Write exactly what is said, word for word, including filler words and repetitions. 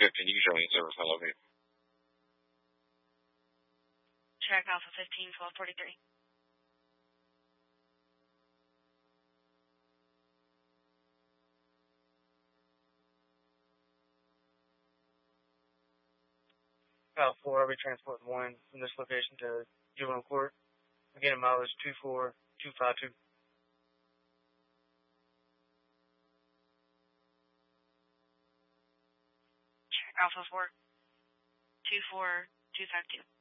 fifteen, you can show me service elevate. Check Alpha fifteen, twelve forty-three. Alpha four, I'll be transporting one from this location to Juvenile Court. Again, mileage two four two five two. Check Alpha four, two four two five two.